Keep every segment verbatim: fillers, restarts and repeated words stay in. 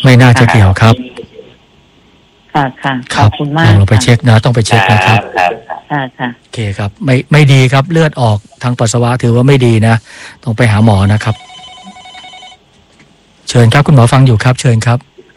ไม่น่าจะเกี่ยวครับค่ะค่ะขอบคุณมากเราไปเช็คนะต้องไปเช็คนะครับค่ะค่ะโอเคครับไม่ไม่ดีครับเลือดออกทางปัสสาวะถือว่าไม่ดีนะต้องไปหาหมอนะครับเชิญครับคุณหมอฟังอยู่ครับเชิญครับ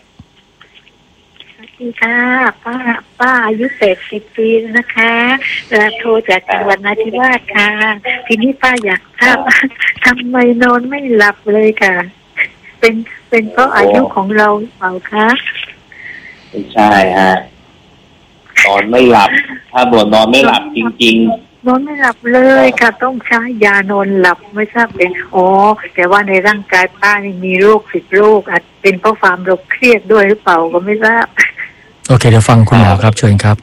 ค่ะป้าป้าอายุแปดสิบปีนะคะโทรจากจังหวัดนราธิวาสค่ะทีนี้ป้าอยากทราบทำไมนอนไม่หลับเลยค่ะเป็นเป็นเพราะอายุของเราเปล่าคะไม่ใช่ฮะนอนไม่หลับถ้าบ่นนอนไม่หลับจริงๆนอนไม่หลับเลยค่ะต้องใช้ยานอนหลับไม่ทราบเป็นอ๋อแต่ว่าในร่างกายป้านี่มีโรคสิบโรคอาจเป็นเพราะความเราเครียดด้วยหรือเปล่าก็ไม่ทราบโอเคเดี๋ยวฟังคุณหมอครับเชิญครับ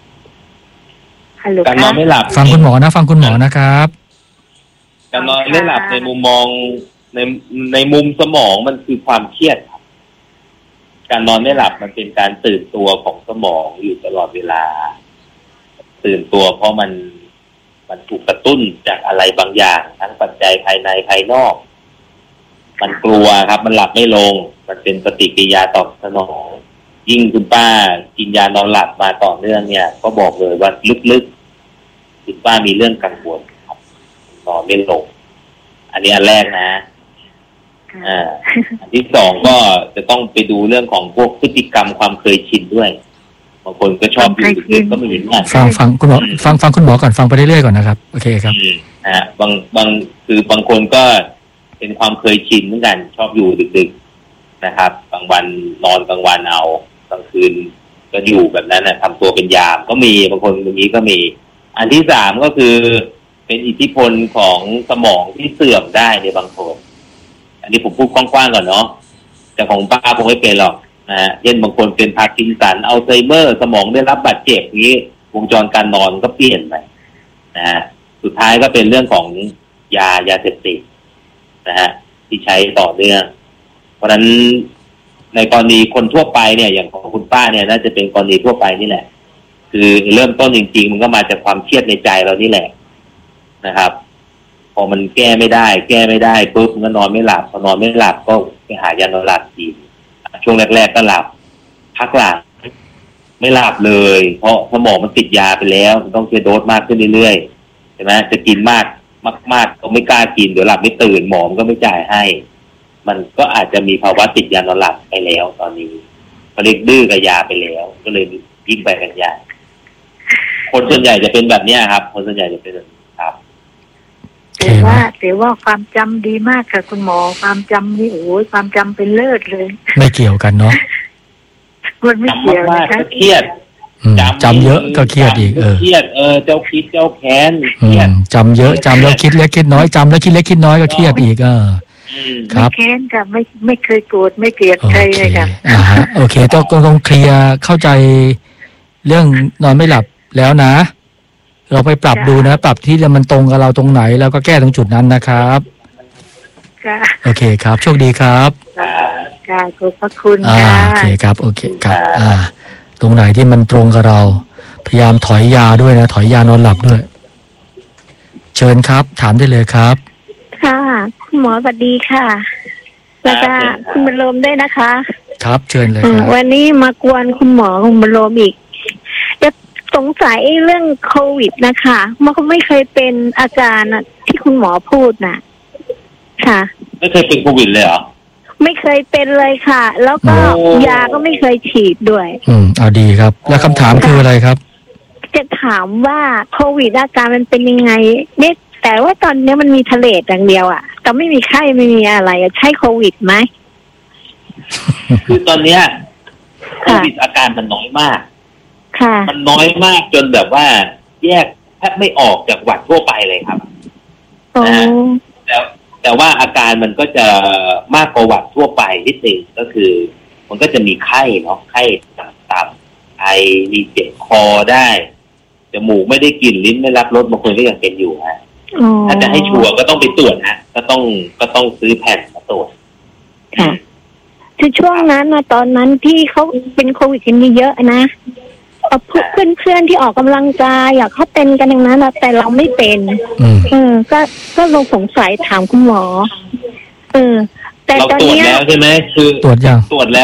การนอนไม่หลับฟังคุณหมอนะฟังคุณหมอนะครับการนอนไม่หลับในมุมมองในในมุมสมองมันคือความเครียดครับการนอนไม่หลับมันเป็นการตื่นตัวของสมองอยู่ตลอดเวลาตื่นตัวเพราะมันมันถูกกระตุ้นจากอะไรบางอย่างทั้งปัจจัยภายในภายนอกมันกลัวครับมันหลับไม่ลงมันเป็นปฏิกิริยาตอบสนองยิ่งคุณป้ากินยานอนหลับมาต่อเนื่องเนี่ยก็บอกเลยว่าลึกๆคุณป้ามีเรื่องกังวลครับนอนไม่ลงอันนี้อันแรกนะอ่าอันที่สองก็จะต้องไปดูเรื่องของพวกพฤติกรรมความเคยชินด้วยบางคนก็ชอบอยู่ดึกๆก็ไม่เห็นงานฟังฟังคุณหมอฟังฟังคุณหมอก่อนฟังไปเรื่อยๆก่อนนะครับโอเคครับอ่าบางบางคือบางคนก็เป็นความเคยชินเหมือนกันชอบอยู่ดึกๆนะครับกลางวันนอนกลางวันเอากลางคืนก็อยู่แบบนั้นนะทำตัวเป็นยามก็มีบางคนอย่างนี้ก็มีอันที่สามก็คือเป็นอิทธิพลของสมองที่เสื่อมได้ในบางคนอันนี้ผมพูดกว้างๆก่อนเนาะแต่ของป้าคงไม่เป็นหรอกนะฮะเช่นบางคนเป็นพาร์กินสันอัลไซเมอร์สมองได้รับบาดเจ็บนี้วงจรการนอนก็เปลี่ยนไปนะฮะสุดท้ายก็เป็นเรื่องของยายาเสพติดนะฮะที่ใช้ต่อเนื่องเพราะฉะนั้นในกรณีคนทั่วไปเนี่ยอย่างของคุณป้าเนี่ยน่าจะเป็นกรณีทั่วไปนี่แหละคือเริ่มต้นจริงๆมันก็มาจากความเครียดในใจเรานี่แหละนะครับพอมันแก้ไม่ได้แก้ไม่ได้ปุ๊บมันก็นอนไม่หลับพอนอนไม่หลับก็ไปหายานอนหลับอีกช่วงแรกๆก็หลับพักหลังไม่หลับเลยเพราะสมองมันติดยาไปแล้วมันต้องใช้โดสมากขึ้นเรื่อยๆใช่ไหมจะกินมากมากๆก็ไม่กล้ากินเดี๋ยวหลับไม่ตื่นหมอมันก็ไม่จ่ายให้มันก็อาจจะมีภาวะติดยานอนหลับไปแล้วตอนนี้เขาเรียกดื้อกับยาไปแล้วก็เลยยิ่งไปกันใหญ่คนส่วนใหญ่จะเป็นแบบนี้ครับคนส่วนใหญ่จะเป็นแบบนี้ครับแต่ว่าแต่ว่าความจำดีมากค่ะคุณหมอความจำนี่โอ้ยความจำเป็นเลิศเลยไม่เกี่ยวกันเนาะมันไม่เกี่ยวนะคะเครียดจำเยอะก็เครียดอีกเออเครียดเออเจ้าคิดเจ้าแค้นเครียดจำเยอะจำแล้วคิดเล็กคิดน้อยจำแล้วคิดเล็กคิดน้อยก็เครียดอีกเออครับไม่แค้นค่ะไม่ไม่เคยโกรธไม่เกลียดใครเลยค่ะอ่าฮะโอเคต้องต้องเคลียร์เข้าใจเรื่องนอนไม่หลับแล้วนะเราไปปรับดูนะปรับที่มันตรงกับเราตรงไหนแล้วก็แก้ตรงจุดนั้นนะครับค่ะโอเคครับโชคดีครับค่ะขอบพระคุณค่ะโอเคครับโอเคครับอ่าตรงไหนที่มันตรงกับเราพยายามถอยยาด้วยนะถอยยานอนหลับด้วยเชิญครับถามได้เลยครับค่ะคุณหมอสวัสดีค่ะแล้วก็คุณบรรลมด้วยนะคะครับเชิญเลยครับวันนี้มากวนคุณหมอคุณบรรลมอีกจะสงสัยเรื่องโควิดนะคะมันก็ไม่เคยเป็นอาการที่คุณหมอพูดนะค่ะไม่เคยเป็นโควิดเลยเหรอไม่เคยเป็นเลยค่ะแล้วก็ยาก็ไม่เคยฉีดด้วยอืมเอาดีครับแล้วคำถามคืออะไรครับจะถามว่าโควิดอาการมันเป็นยังไงเนี่ยแต่ว่าตอนนี้มันมีทะเลอย่างเดียวอ่ะแต่ไม่มีไข้ไม่มีอะไรใช่โควิดไหมคือตอนเนี้ยโควิดอาการมันน้อยมากค่ะมันน้อยมากจนแบบว่าแยกแทบไม่ออกจากหวัดทั่วไปเลยครับนะแต่แต่ว่าอาการมันก็จะมากกว่าหวัดทั่วไปนิดนึงก็คือมันก็จะมีไข้เนาะไข้ต่ำๆไอมีเจ็บคอได้จมูกไม่ได้กลิ่นลิ้นไม่รับรสบางคนก็ยังเป็นอยู่ฮะถ้าจะให้ชัวร์ก็ต้องไปตรวจนะก็ต้องก็ต้องซื้อแผ่นมาตรวจค่ะคือช่วงนั้นนะตอนนั้นที่เขาเป็นโควิดกันเยอะนะเพื่อนเพื่อนที่ออกกำลังกายอยากเขาเป็นกันอย่างนั้นแต่เราไม่เป็นเออก็ก็ลงสงสัยถามคุณหมอเออแต่ตอนนี้เราตรวจแล้วใช่ไหมคือตรวจยังตรวจแล้ว